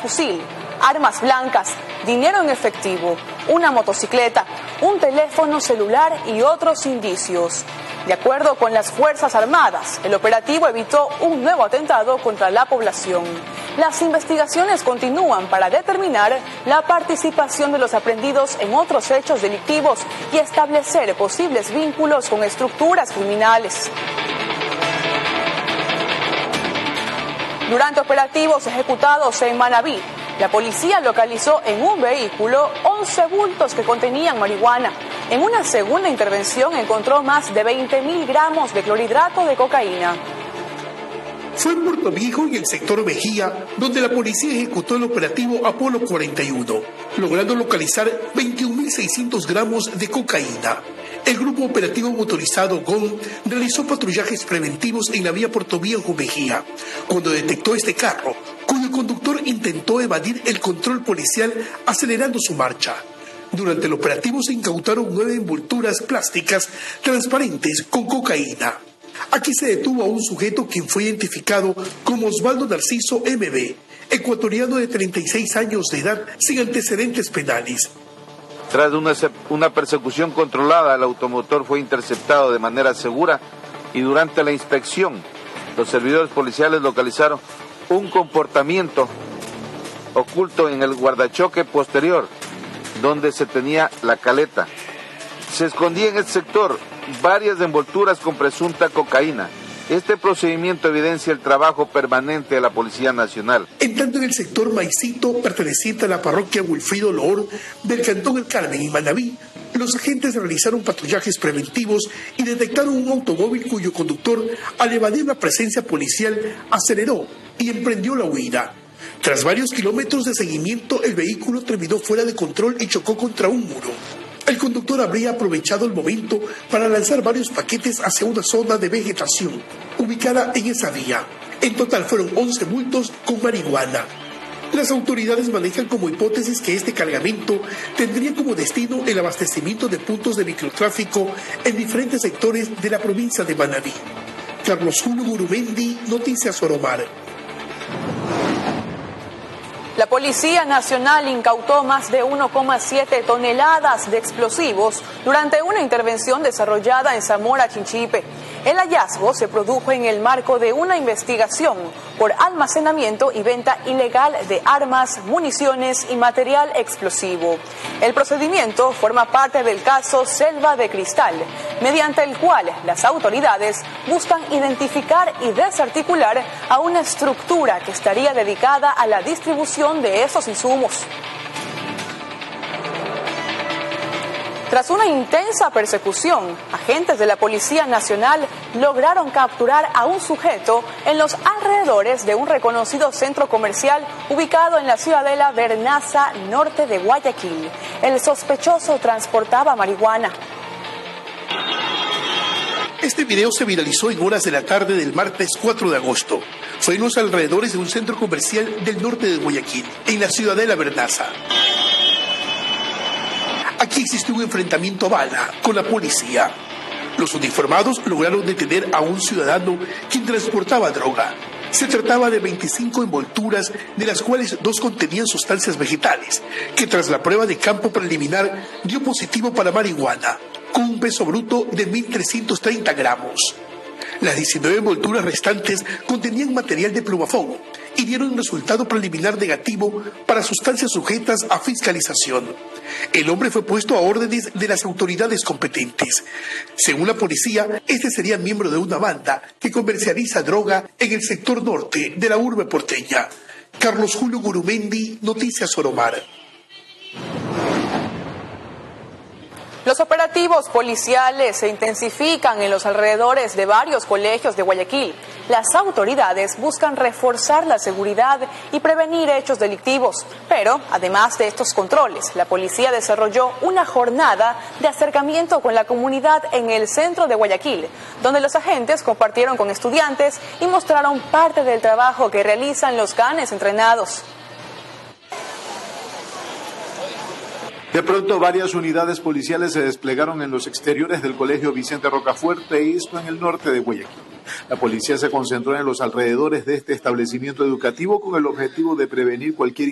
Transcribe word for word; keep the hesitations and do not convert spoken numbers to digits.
fusil, armas blancas, dinero en efectivo, una motocicleta, un teléfono celular y otros indicios. De acuerdo con las Fuerzas Armadas, el operativo evitó un nuevo atentado contra la población. Las investigaciones continúan para determinar la participación de los aprendidos en otros hechos delictivos y establecer posibles vínculos con estructuras criminales. Durante operativos ejecutados en Manabí, la policía localizó en un vehículo once bultos que contenían marihuana. En una segunda intervención encontró más de veinte mil gramos de clorhidrato de cocaína. Fue en Puerto Viejo y el sector Mejía donde la policía ejecutó el operativo Apolo cuarenta y uno, logrando localizar veintiún mil seiscientos gramos de cocaína. El grupo operativo motorizado G O M realizó patrullajes preventivos en la vía Puerto Viejo-Mejía, cuando detectó este carro, cuyo conductor intentó evadir el control policial acelerando su marcha. Durante el operativo se incautaron nueve envolturas plásticas transparentes con cocaína. Aquí se detuvo a un sujeto quien fue identificado como Osvaldo Narciso M B, ecuatoriano de treinta y seis años de edad sin antecedentes penales. Tras una, una persecución controlada, el automotor fue interceptado de manera segura y durante la inspección, los servidores policiales localizaron un comportamiento oculto en el guardachoque posterior, donde se tenía la caleta. Se escondía en este sector varias envolturas con presunta cocaína. Este procedimiento evidencia el trabajo permanente de la Policía Nacional. En tanto, en el sector Maicito, perteneciente a la parroquia Wilfrido Loor del Cantón El Carmen y Manabí, los agentes realizaron patrullajes preventivos y detectaron un automóvil cuyo conductor, al evadir la presencia policial, aceleró y emprendió la huida. Tras varios kilómetros de seguimiento, el vehículo terminó fuera de control y chocó contra un muro. El conductor habría aprovechado el momento para lanzar varios paquetes hacia una zona de vegetación ubicada en esa vía. En total fueron once bultos con marihuana. Las autoridades manejan como hipótesis que este cargamento tendría como destino el abastecimiento de puntos de microtráfico en diferentes sectores de la provincia de Manabí. Carlos Julio Gurumendi, Noticias Oromar. La Policía Nacional incautó más de uno coma siete toneladas de explosivos durante una intervención desarrollada en Zamora Chinchipe. El hallazgo se produjo en el marco de una investigación por almacenamiento y venta ilegal de armas, municiones y material explosivo. El procedimiento forma parte del caso Selva de Cristal, mediante el cual las autoridades buscan identificar y desarticular a una estructura que estaría dedicada a la distribución de esos insumos. Tras una intensa persecución, agentes de la Policía Nacional lograron capturar a un sujeto en los alrededores de un reconocido centro comercial ubicado en la ciudadela Bernaza, norte de Guayaquil. El sospechoso transportaba marihuana. Este video se viralizó en horas de la tarde del martes cuatro de agosto. Fue en los alrededores de un centro comercial del norte de Guayaquil, en la ciudadela Bernaza. Aquí existió un enfrentamiento a bala con la policía. Los uniformados lograron detener a un ciudadano quien transportaba droga. Se trataba de veinticinco envolturas, de las cuales dos contenían sustancias vegetales, que tras la prueba de campo preliminar dio positivo para marihuana, con un peso bruto de mil trescientos treinta gramos. Las diecinueve envolturas restantes contenían material de plumafón y dieron un resultado preliminar negativo para sustancias sujetas a fiscalización. El hombre fue puesto a órdenes de las autoridades competentes. Según la policía, este sería miembro de una banda que comercializa droga en el sector norte de la urbe porteña. Carlos Julio Gurumendi, Noticias Oromar. Los operativos policiales se intensifican en los alrededores de varios colegios de Guayaquil. Las autoridades buscan reforzar la seguridad y prevenir hechos delictivos. Pero, además de estos controles, la policía desarrolló una jornada de acercamiento con la comunidad en el centro de Guayaquil, donde los agentes compartieron con estudiantes y mostraron parte del trabajo que realizan los canes entrenados. De pronto, varias unidades policiales se desplegaron en los exteriores del Colegio Vicente Rocafuerte, y esto en el norte de Guayaquil. La policía se concentró en los alrededores de este establecimiento educativo con el objetivo de prevenir cualquier